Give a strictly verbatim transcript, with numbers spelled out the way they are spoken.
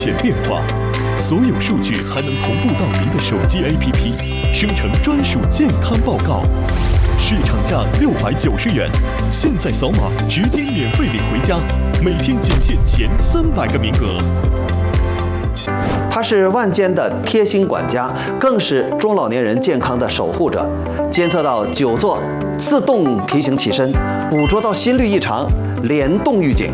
显变化，所有数据还能同步到您的手机 A P P， 生成专属健康报告。市场价六百九十元，现在扫码直接免费领回家，每天仅限前三百个名额。 它是万间的贴心管家，更是中老年人健康的守护者。监测到久坐，自动提醒起身；捕捉到心率异常，联动预警。